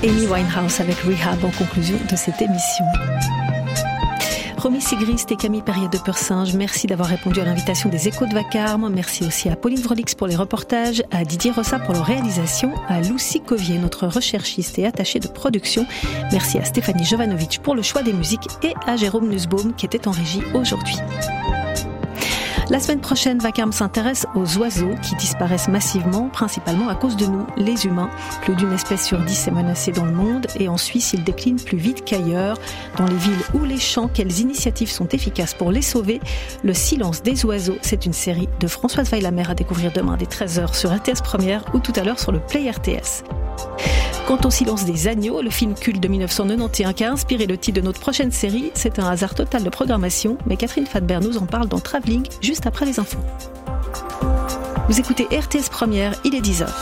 Amy Winehouse avec Rehab en conclusion de cette émission. Romy Sigrist et Camille Perrier de Persinge, merci d'avoir répondu à l'invitation des Échos de Vacarme. Merci aussi à Pauline Vrolix pour les reportages, à Didier Rossa pour la réalisation, à Lucie Covier, notre recherchiste et attachée de production. Merci à Stéphanie Jovanovic pour le choix des musiques et à Jérôme Nussbaum qui était en régie aujourd'hui. La semaine prochaine, Vacarme s'intéresse aux oiseaux qui disparaissent massivement, principalement à cause de nous, les humains. Plus d'une espèce sur 10 est menacée dans le monde et en Suisse, ils déclinent plus vite qu'ailleurs. Dans les villes ou les champs, quelles initiatives sont efficaces pour les sauver ? Le silence des oiseaux, c'est une série de Françoise Weillamer à découvrir demain dès 13h sur RTS Première ou tout à l'heure sur le Play RTS. Quant au silence des agneaux, le film culte de 1991 qui a inspiré le titre de notre prochaine série, c'est un hasard total de programmation, mais Catherine Fadbert nous en parle dans Travelling juste après les infos. Vous écoutez RTS Première, il est 10h.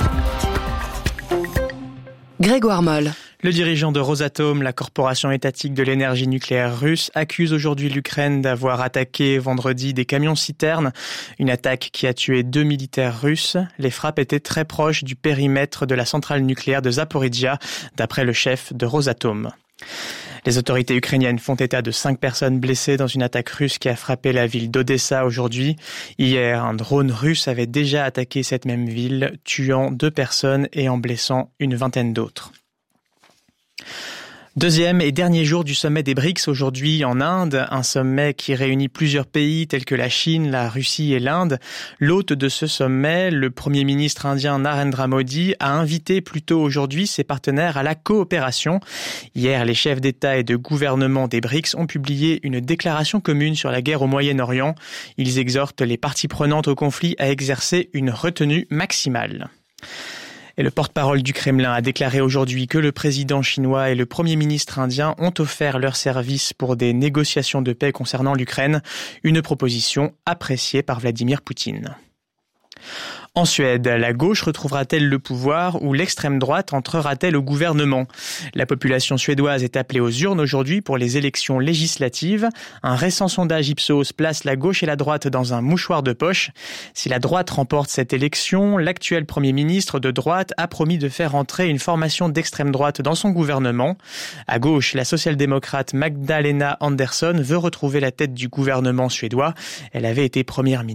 Grégoire Moll. Le dirigeant de Rosatom, la corporation étatique de l'énergie nucléaire russe, accuse aujourd'hui l'Ukraine d'avoir attaqué vendredi des camions-citernes, une attaque qui a tué 2 militaires russes. Les frappes étaient très proches du périmètre de la centrale nucléaire de Zaporizhzhia, d'après le chef de Rosatom. Les autorités ukrainiennes font état de 5 personnes blessées dans une attaque russe qui a frappé la ville d'Odessa aujourd'hui. Hier, un drone russe avait déjà attaqué cette même ville, tuant 2 personnes et en blessant une vingtaine d'autres. Deuxième et dernier jour du sommet des BRICS aujourd'hui en Inde, un sommet qui réunit plusieurs pays tels que la Chine, la Russie et l'Inde. L'hôte de ce sommet, le Premier ministre indien Narendra Modi, a invité plus tôt aujourd'hui ses partenaires à la coopération. Hier, les chefs d'État et de gouvernement des BRICS ont publié une déclaration commune sur la guerre au Moyen-Orient. Ils exhortent les parties prenantes au conflit à exercer une retenue maximale. Et le porte-parole du Kremlin a déclaré aujourd'hui que le président chinois et le premier ministre indien ont offert leurs services pour des négociations de paix concernant l'Ukraine, une proposition appréciée par Vladimir Poutine. En Suède, la gauche retrouvera-t-elle le pouvoir ou l'extrême droite entrera-t-elle au gouvernement ? La population suédoise est appelée aux urnes aujourd'hui pour les élections législatives. Un récent sondage Ipsos place la gauche et la droite dans un mouchoir de poche. Si la droite remporte cette élection, l'actuel Premier ministre de droite a promis de faire entrer une formation d'extrême droite dans son gouvernement. À gauche, la social-démocrate Magdalena Andersson veut retrouver la tête du gouvernement suédois. Elle avait été première ministre.